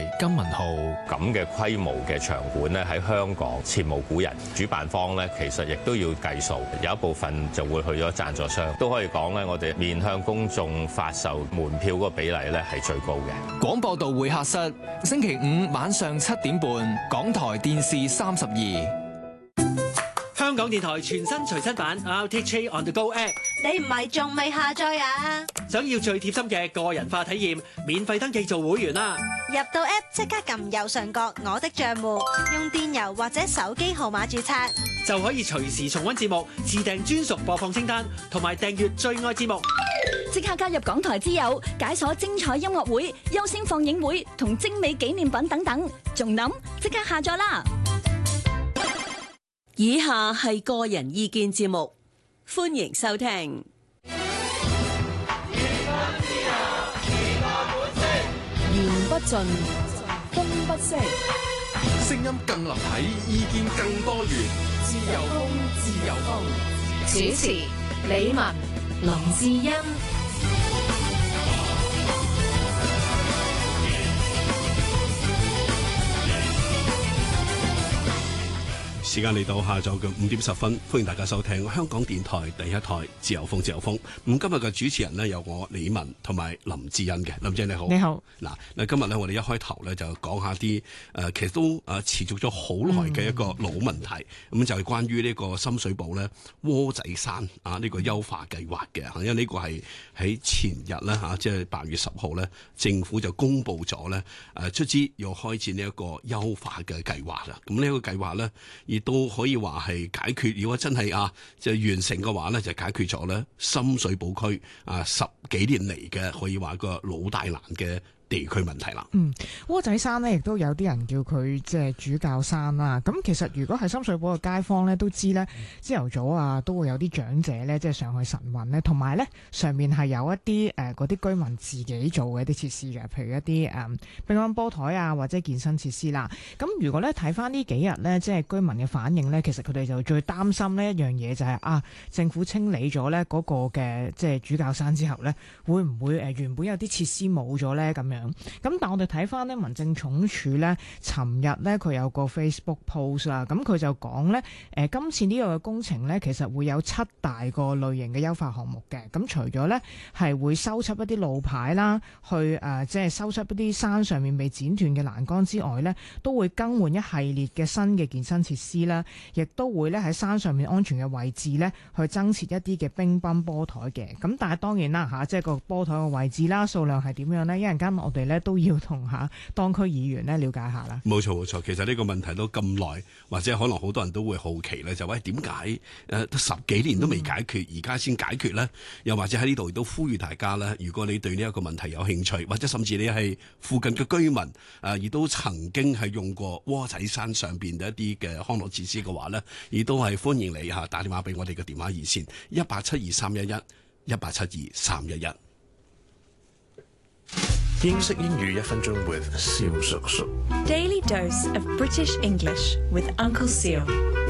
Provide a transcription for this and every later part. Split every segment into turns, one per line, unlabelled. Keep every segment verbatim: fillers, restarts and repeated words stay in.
金文浩。
咁嘅規模嘅場館咧，喺香港前無古人。主辦方咧，其實亦都要計數，有一部分就會去咗贊助商。都可以講咧，我哋面向公眾發售門票嗰個比例咧係最高嘅。
廣播道會客室，星期五晚上七點半，港台電視三十二。
香港電台全新隨身版 R T H on the Go App，
你唔係仲未下載啊？
想要最貼心嘅個人化體驗，免費登記做會員啦！
入到 App 即刻撳右上角我的帳戶，用電郵或者手機號碼註冊，
就可以隨時重溫節目、自訂專屬播放清單，同埋訂閱最愛節目。
即刻加入港台之友，解鎖精彩音樂會、優先放映會同精美紀念品等等，仲諗即刻下載啦！
以下係個人意見節目，歡迎收聽。
言不盡，風不息，
聲音更立體，意見更多元。自由風，自由風。
主持：李文、林志欣。
時間嚟到下晝嘅五點十分，歡迎大家收聽香港電台第一台自由風自由風。咁今日嘅主持人呢，有我李文同埋林志欣嘅。林姐你好，
你好。
嗱，嗱今日呢，我哋一開頭呢，就講下啲誒、呃，其實都誒持續咗好耐嘅一個老問題，咁、嗯、就係關於呢個深水埗呢窩仔山啊呢、這個優化計劃嘅。因為呢個係喺前日呢，嚇，即係八月十號呢，政府就公布咗呢誒出資要開展呢一個優化嘅計劃啦。咁呢一個計劃呢，都可以話係解決，如果真係啊就完成嘅話咧，就解決咗咧深水埗區啊十幾年嚟嘅可以話個老大難嘅地區問題啦。
嗯，窩仔山呢亦都有啲人叫佢即係主教山啦。咁其實如果係深水埗嘅街坊咧，都知咧朝頭早啊都會有啲長者咧即係上去晨運咧，同埋咧上面係有一啲誒嗰啲居民自己做嘅一啲設施嘅，譬如一啲誒、嗯、乒乓波台啊或者健身設施啦。咁如果咧睇翻呢幾日咧，即係居民嘅反應咧，其實佢哋就最擔心呢一樣嘢就係、是、啊政府清理咗咧嗰個嘅即係主教山之後咧，會唔會誒原本有啲設施冇咗咧咁樣？咁但我哋睇翻呢民政總署呢，尋日呢，佢有個 Facebook post 啦，咁佢就講呢，誒今次呢個嘅工程呢，其實會有七大個類型嘅優化項目嘅。咁除咗呢係會修葺一啲路牌啦，去誒即係修葺一啲山上面未剪斷嘅欄杆之外呢，都會更換一系列嘅新嘅健身設施啦，亦都會呢喺山上面安全嘅位置呢，去增設一啲嘅乒乓波台嘅。咁但係當然啦嚇，即係個波台嘅位置啦、數量係點樣呢？一陣間我哋咧都要同下當區議員咧了解下啦。
冇錯冇錯，其實呢個問題都咁耐，或者可能好多人都會好奇咧，就喂點解誒十幾年都未解決，而家先解決呢？又或者喺呢度亦都呼籲大家咧，如果你對呢一個問題有興趣，或者甚至你係附近嘅居民誒，亦、呃、都曾經係用過窩仔山上邊嘅一啲嘅康樂設施嘅話呢，亦都係歡迎你嚇打電話俾我哋嘅電話熱線一八七二三一一一八七二三一一。
英式英語一分鐘 with 蕭叔叔。
Daily dose of British English with Uncle Seal。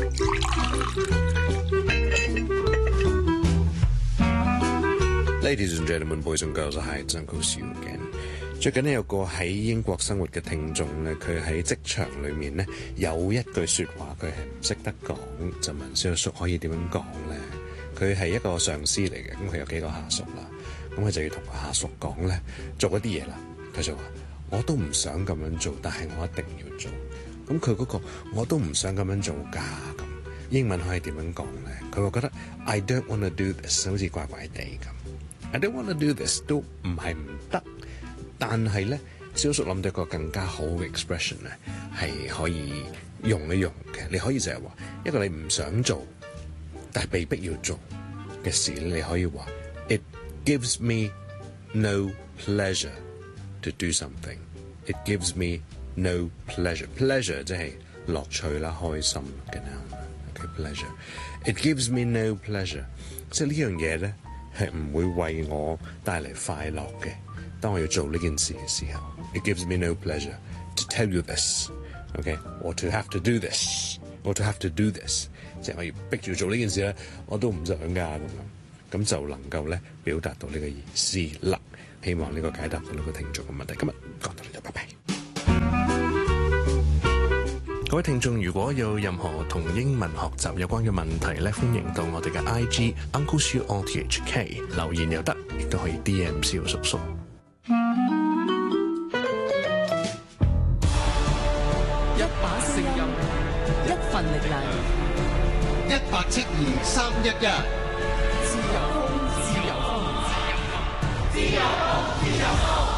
Ladies and gentlemen, boys and girls, hi, it's Uncle Seal again。最近呢有個喺英國生活嘅聽眾咧，佢喺職場裏面咧有一句説話，佢係唔識得講，就問蕭叔可以點樣講咧？佢係一個上司嚟嘅，咁佢有幾個下屬啦。咁佢就要同個下屬講咧，做一啲嘢啦。佢就話：我都唔想咁樣做，但係我一定要做。咁佢嗰個我都唔想咁樣做㗎。咁英文可以點樣講咧？佢會覺得 I don't want to do this 好似怪怪地咁。I don't want to do this 都唔係唔得，但係咧，蕭叔諗到一個更加好嘅 expression 咧，係可以用一用嘅。你可以就係話一個你唔想做，但係被逼要做嘅事，你可以話 It gives me no pleasure to do something. It gives me no pleasure. Pleasure 即係樂趣啦、開心嘅 noun。Okay, pleasure. It gives me no pleasure. 即係呢樣嘢咧係唔會為我帶嚟快樂嘅。當我要做呢件事嘅時候 ，It gives me no pleasure to tell you this. Okay, or to have to do this, or to have to do this. 即係我要逼住做呢件事咧，我都唔想㗎咁樣。咁就能夠咧表達到呢個意思啦。希望呢個解答到呢個聽眾嘅問題。今日講到呢度，拜拜。 各位聽眾，如果有任何同英文學習有關嘅問題咧，歡迎到我哋嘅 I G Uncle Siu O T H K 留言又得，亦都可以 D M 蕭叔叔。
一把聲音，
一份力量，
一八七二三一一。
自由風，自由風，自由風，自由風，自由風。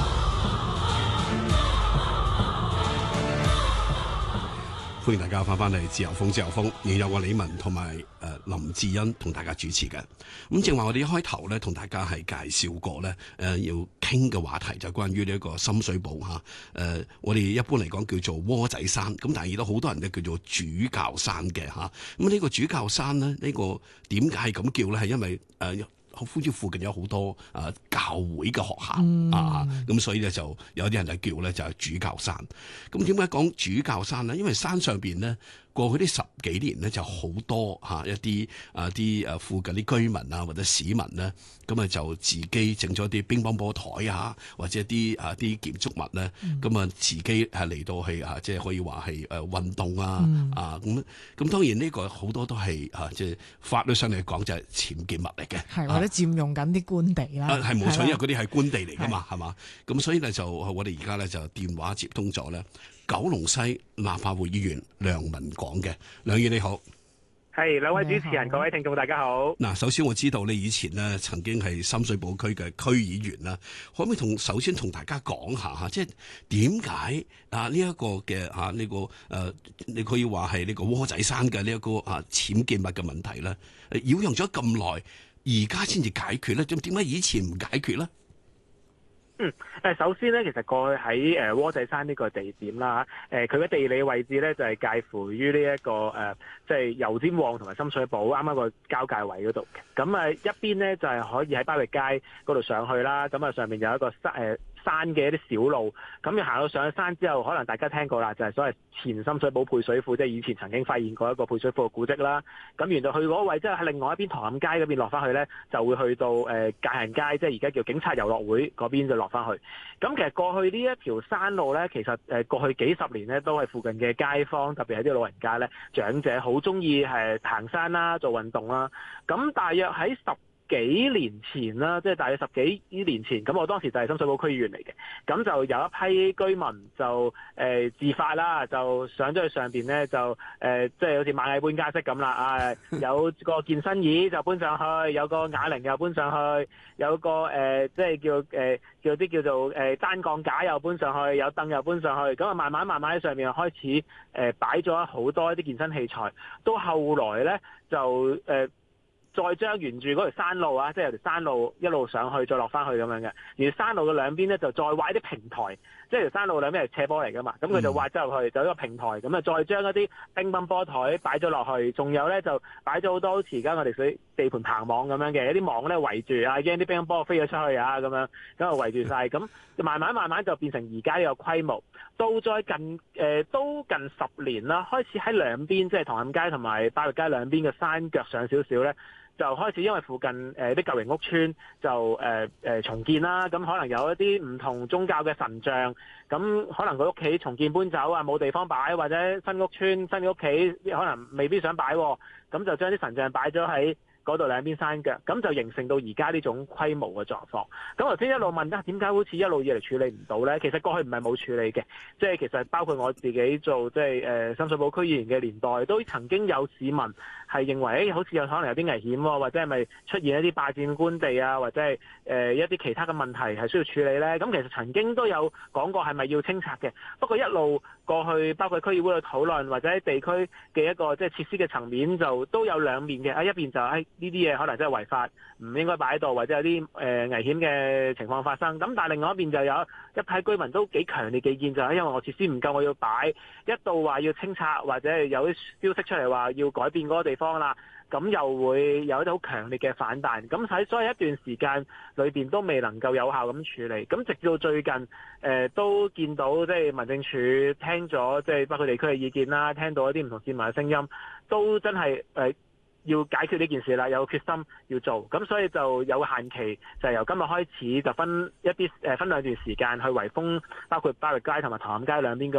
歡迎大家翻返嚟自由風，自由風，仍有我李文同埋誒林志恩同大家主持嘅。咁正話我哋一開頭咧，同大家係介紹過咧，誒、呃、要傾嘅話題就關於呢一個深水埗嚇。誒、呃、我哋一般嚟講叫做窩仔山，咁但係亦都好多人咧叫做主教山嘅嚇。咁呢個主教山咧，呢、呢個點解係咁叫咧？係因為誒。呃好似附近有好多啊教會嘅學校、嗯、啊，咁所以咧就有啲人就叫咧就係主教山。咁點解講主教山咧？因為山上邊咧過去呢十幾年咧就好多嚇一啲啊啲誒附近啲居民啊或者市民咧，咁啊就自己整咗啲乒乓波台啊，或者啲啊啲建築物咧，咁啊、嗯、自己係嚟到去啊即係可以話係誒運動啊、嗯、啊咁咁當然呢個好多都係啊即係法律上嚟講就係僭建物嚟嘅，
係或者佔用緊啲官地啦，
係冇錯，因為嗰啲係官地嚟噶嘛，係嘛，咁所以咧就我哋而家咧就電話接通咗咧。九龍西立法會議員梁文廣嘅，梁議員你好，
係兩位主持人，各位聽眾大家好。
嗱，首先我知道你以前呢曾經係深水埗區嘅區議員啦，可唔可以同首先同大家講下吓，即係點解啊呢一個嘅吓呢個誒、啊，你可以話係呢個窩仔山嘅呢一個啊僭建物嘅問題咧，擾攘咗咁耐，而家先至解決咧，咁點解以前唔解決咧？
嗯，誒首先咧，其實過去喺誒窩仔山呢個地點啦，誒佢嘅地理位置咧就係、是、介乎於呢、這、一個誒，即、呃、係、就是、油尖旺同埋深水埗啱啱個交界位嗰度嘅。咁誒一邊咧就係、是、可以喺巴域街嗰度上去啦，咁啊上面有一個山誒。呃山嘅一啲小路，咁要行到上山之後，可能大家聽過啦，就係、是、所謂前深水埗配水庫，即係以前曾經發現過一個配水庫嘅古蹟啦。咁沿到去嗰位，即係喺另外一邊唐磡街嗰邊落翻去咧，就會去到誒界限街，即係而家叫警察遊樂會嗰邊就落翻去。咁其實過去呢一條山路咧，其實誒過去幾十年咧，都係附近嘅街坊，特別係啲老人家咧、長者好中意係行山啦、做運動啦。咁大約喺十幾年前啦，即係大約十幾年前，咁我當時就係深水埗區議員嚟嘅，咁就有一批居民就誒、呃、自發啦，就上咗去上邊咧，就誒、呃、即係好似螞蟻搬家式咁啦，啊有個健身椅就搬上去，有個啞鈴又搬上去，有個誒、呃、即係叫誒、呃、叫啲叫做誒、呃、單槓架又搬上去，有凳又搬上去，咁啊慢慢慢慢喺上面開始誒、呃、擺咗好多一啲健身器材，到後來咧就誒。呃再將沿住嗰條山路啊，即係由條山路一路上去，再落翻去咁樣嘅。而山路嘅兩邊咧，就再挖一啲平台，即係條山路兩邊係斜坡嚟噶嘛。咁佢就挖咗入去，就一個平台。咁啊，再將一啲乒乓波台擺咗落去，仲有咧就擺咗好多好似而家我哋水地盤棚網咁樣嘅，有啲網咧圍住啊，驚啲乒乓波飛咗出去啊咁樣，咁啊圍住晒。咁慢慢慢慢就變成而家呢個規模。到再近誒、呃、都近十年啦，開始喺兩邊，即係唐磡街同埋巴域街兩邊嘅山腳上少少咧。就開始因為附近誒啲舊型屋邨就誒誒、呃、重建啦，咁可能有一啲唔同宗教嘅神像，咁可能佢屋企重建搬走啊，冇地方擺，或者新屋邨新嘅屋企可能未必想擺，咁就將啲神像擺咗喺嗰度兩邊山腳，咁就形成到而家呢種規模嘅狀況。咁頭先一路問啊，點解好似一路以嚟處理唔到呢？其實過去唔係冇處理嘅，即係其實包括我自己做即係誒深水埗區議員嘅年代，都曾經有市民係認為誒好似有可能有啲危險，或者係咪出現一啲霸佔官地啊，或者係誒一啲其他嘅問題係需要處理呢？咁其實曾經都有講過係咪要清拆嘅，不過一路過去包括區議會嘅討論，或者喺地區嘅一個即係設施嘅層面，就都有兩面嘅。啊一邊就係呢啲嘢可能真係違法，唔應該擺喺度，或者有啲誒、呃、危險嘅情況發生。咁但係另外一邊就有一批居民都幾強烈嘅意見，就係、是、因為我設施唔夠，我要擺。一到話要清拆，或者係有啲消息出嚟話要改變嗰個地方啦，咁又會有一啲好強烈嘅反彈。咁喺所以一段時間裏邊都未能夠有效咁處理。咁直至到最近，誒、呃、都見到即係民政處聽咗即係包括地區嘅意見啦，聽到一啲唔同市民嘅聲音，都真係誒。呃要解決呢件事啦，有決心要做，咁所以就有限期，就係由今日開始就分一啲誒分兩段時間去圍封，包括巴域街同埋唐磡街兩邊嘅